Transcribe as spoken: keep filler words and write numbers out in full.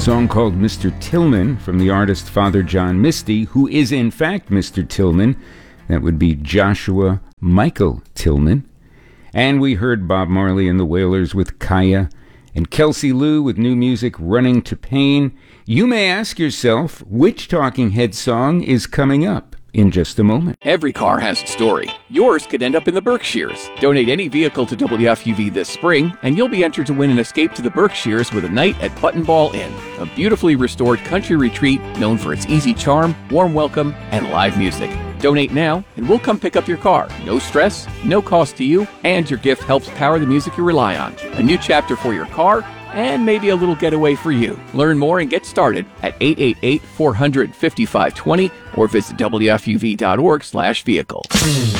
song called Mister Tillman from the artist Father John Misty, who is in fact Mister Tillman. That would be Joshua Michael Tillman. And we heard Bob Marley and the Wailers with Kaya, and Kelsey Lou with new music Running to Pain. You may ask yourself, which Talking Heads song is coming up in just a moment. Every car has a story. Yours could end up in the Berkshires. Donate any vehicle to W F U V this spring, and you'll be entered to win an escape to the Berkshires with a night at Button Ball Inn, a beautifully restored country retreat known for its easy charm, warm welcome, and live music. Donate now, and we'll come pick up your car. No stress, no cost to you, and your gift helps power the music you rely on. A new chapter for your car, and maybe a little getaway for you. Learn more and get started at eight eight eight, four hundred, fifty-five twenty or visit W F U V dot org slash vehicles.